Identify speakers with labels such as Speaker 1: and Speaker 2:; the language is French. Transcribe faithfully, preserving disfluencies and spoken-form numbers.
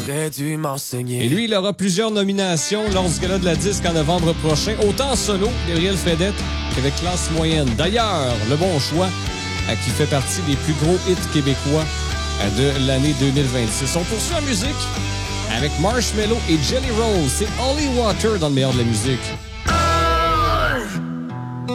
Speaker 1: dû m'enseigner.
Speaker 2: Et lui, il aura plusieurs nominations lors du gala de la disque en novembre prochain, autant en solo, Gabriel Fredette, qu'avec Classe Moyenne. D'ailleurs, le bon choix, euh, qui fait partie des plus gros hits québécois euh, de l'année deux mille vingt-six. On poursuit en musique avec Marshmello et Jelly Roll. C'est Holy Water dans le meilleur de la musique.